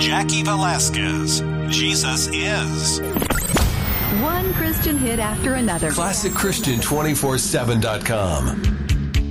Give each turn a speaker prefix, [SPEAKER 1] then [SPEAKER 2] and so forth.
[SPEAKER 1] Jackie Velasquez. Jesus is.
[SPEAKER 2] One Christian hit after another.
[SPEAKER 3] ClassicChristian247.com.